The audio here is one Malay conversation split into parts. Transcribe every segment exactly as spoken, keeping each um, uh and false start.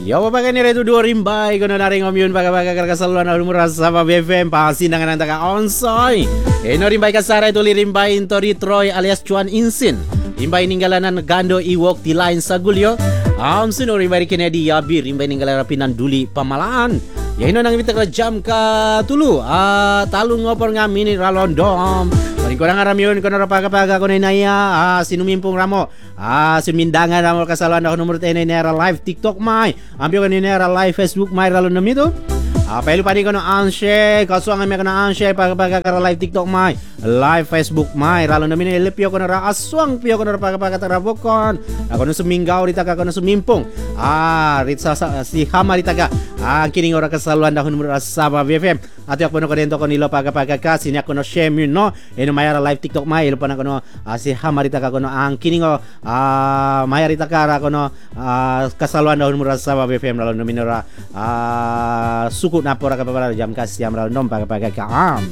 Ya bapak ni retu dua rimbai kono naring omyun baga-baga karga saluran umur sama B F M pasindangan antaka onsoi. Eno rimbai kasara itu li rimbai intori Troy alias Chuan Insin. Rimbai ninggalanan gando iwok di lain sagulyo. Amsun rimbai Kennedy Yabir rimbai ninggalanan pinan duli pamalaan. Ya ino nang kita jam ka tulu. Ah talu ngopor ngamini ralondom. Paling kurang aramyon kono rapaga-paga kono inaya. Ah sinumimpung ramo. Ah simindangan ramo kasaluan dah nomor tene nera live TikTok mai. Ambil kono nera live Facebook mai ralondom itu. Apa ilu padi kono unshare, kasuangan me kono unshare paga-paga kara live TikTok mai, live Facebook mai, ralo namine lepio kono ra aswang pio kono paga-paga tarabokon. Kono suminggau ditaka kono sumimpung. Ah, ritsa si hama ditaka. Ah, kini ora kasaluan dahun mura saba B F M. Ati ako no kodento kono ilo paga-paga ka sini ako no share mu no. Eno mayara live TikTok mai ilo pana kono ah, si hama ditaka kono ang kini ngo ah mayari takara kono ah, kasaluan dahun mura saba B F M ralo namine ora ah suku napora ka para jam kas jam random paga-paga ka am.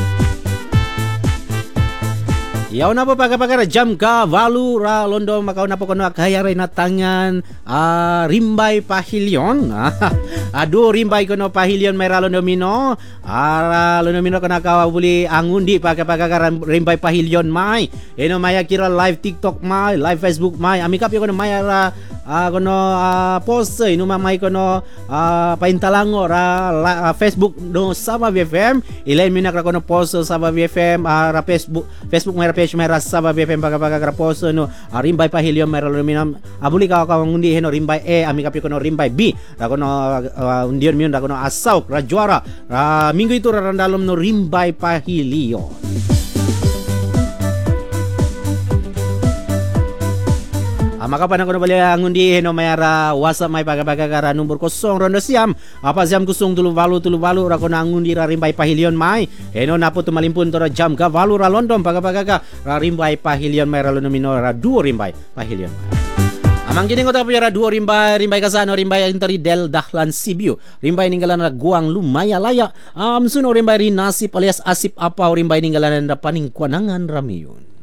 Yaw na po paga-paga jam ka valu ra londo makaw na po kono kaya rin na tangan uh, rimbay pahilyon. Ado rimbay kono pahilyon may ra londo mino. Ara londo mino kono kawabuli angundi paga-paga rimbay pahilyon may. Eno maya kira live TikTok may, live Facebook may. Amikap yo kono maya ra uh, kono uh, post ino mamay kono uh, paintalango ra la, uh, Facebook no Saba B F M. Ilain mina ka kono post Saba B F M uh, ra Facebook Facebook may page may Saba B F M paga-paga raposo no uh, rimbay pahilyon may ralo minam abuli ka ka ngundi heno rimbay E amikap kono rimbay B ra kono uh, undion mion ra kono asauk ra juara ra minggu itu ra randalom no rimbay pahilyon. Maka panang kono bali ngundi heno mayara WhatsApp may paga-paga kara number kosong rondo siam apa jam kusung tulu valu tulu valu ra kono ngundi ra rimbay pahilyon may heno napo tumalimpun tora jam ka valu ra londom paga-paga ka ra rimbay pahilyon may ra lono mino ra duo rimbay pahilyon. Amang kini ngota puyara duo rimbay rimbay kasano rimbay interi Del Dahlan Sibiu rimbay ninggalan ra guang lumaya laya amsuno rimbay rinasip alias asip apa rimbay ninggalan ra paning kuanangan ramiyon.